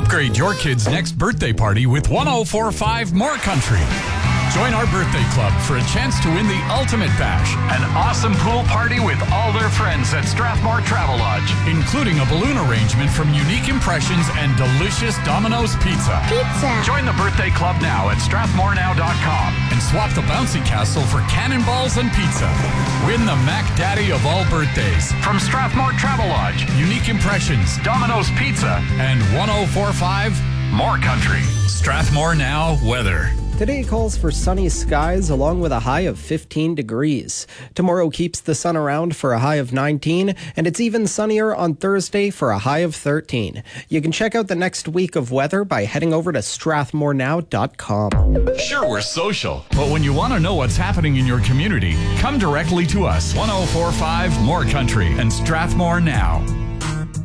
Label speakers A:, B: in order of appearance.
A: Upgrade your kid's next birthday party with 1045 More Country. Join our birthday club for a chance to win the ultimate bash, an awesome pool party with all their friends at Strathmore Travel Lodge, including a balloon arrangement from Unique Impressions and delicious Domino's Pizza. Join the birthday club now at strathmorenow.com and swap the bouncy castle for cannonballs and pizza. Win the Mac Daddy of all birthdays from Strathmore Travel Lodge, Unique Impressions, Domino's Pizza, and 1045 More Country. Strathmore Now weather.
B: Today calls for sunny skies along with a high of 15 degrees. Tomorrow keeps the sun around for a high of 19, and it's even sunnier on Thursday for a high of 13. You can check out the next week of weather by heading over to strathmorenow.com.
A: Sure, we're social, but when you want to know what's happening in your community, come directly to us. 1045 More Country and Strathmore Now.